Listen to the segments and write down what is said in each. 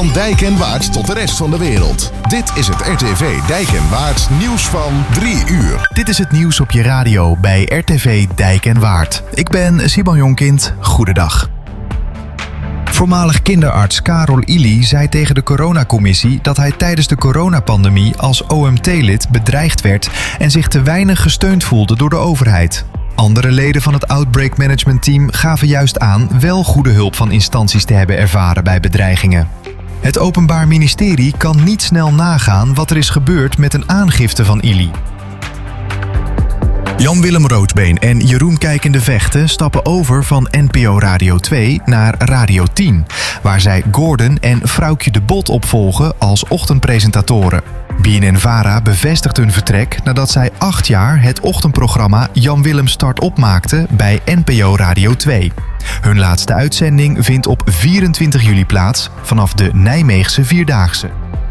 Van Dijk en Waard tot de rest van de wereld. Dit is het RTV Dijk en Waard nieuws van 3 uur. Dit is het nieuws op je radio bij RTV Dijk en Waard. Ik ben Simon Jonkind. Goedendag. Voormalig kinderarts Karol Illy zei tegen de coronacommissie dat hij tijdens de coronapandemie als OMT-lid bedreigd werd en zich te weinig gesteund voelde door de overheid. Andere leden van het Outbreak Management Team gaven juist aan wel goede hulp van instanties te hebben ervaren bij bedreigingen. Het Openbaar Ministerie kan niet snel nagaan wat er is gebeurd met een aangifte van Illy. Jan-Willem Roodbeen en Jeroen Kijkende Vechten stappen over van NPO Radio 2 naar Radio 10, waar zij Gordon en Vrouwtje de Bot opvolgen als ochtendpresentatoren. BNN-Vara bevestigt hun vertrek nadat zij 8 jaar het ochtendprogramma Jan-Willem Start opmaakte bij NPO Radio 2. Hun laatste uitzending vindt op 24 juli plaats vanaf de Nijmeegse Vierdaagse.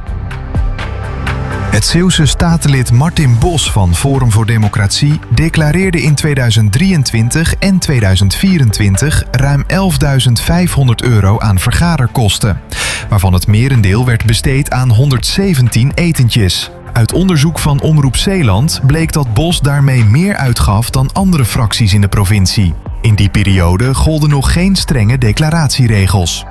Het Zeeuwse statenlid Martin Bos van Forum voor Democratie declareerde in 2023 en 2024 ruim €11.500 aan vergaderkosten, waarvan het merendeel werd besteed aan 117 etentjes. Uit onderzoek van Omroep Zeeland bleek dat Bos daarmee meer uitgaf dan andere fracties in de provincie. In die periode golden nog geen strenge declaratieregels.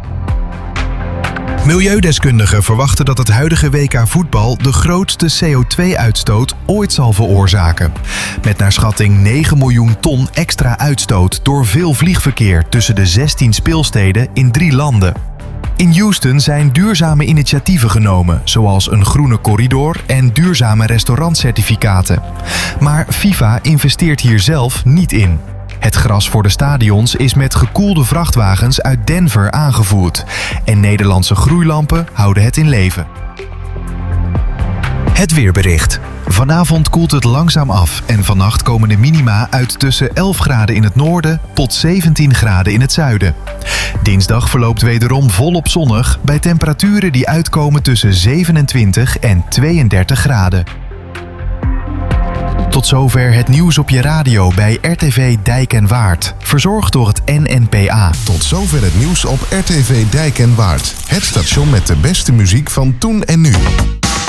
Milieudeskundigen verwachten dat het huidige WK voetbal de grootste CO2-uitstoot ooit zal veroorzaken. Met naar schatting 9 miljoen ton extra uitstoot door veel vliegverkeer tussen de 16 speelsteden in 3 landen. In Houston zijn duurzame initiatieven genomen, zoals een groene corridor en duurzame restaurantcertificaten. Maar FIFA investeert hier zelf niet in. Het gras voor de stadions is met gekoelde vrachtwagens uit Denver aangevoerd. En Nederlandse groeilampen houden het in leven. Het weerbericht. Vanavond koelt het langzaam af en vannacht komen de minima uit tussen 11 graden in het noorden tot 17 graden in het zuiden. Dinsdag verloopt wederom volop zonnig bij temperaturen die uitkomen tussen 27 en 32 graden. Tot zover het nieuws op je radio bij RTV Dijk en Waard. Verzorgd door het NNPA. Tot zover het nieuws op RTV Dijk en Waard. Het station met de beste muziek van toen en nu.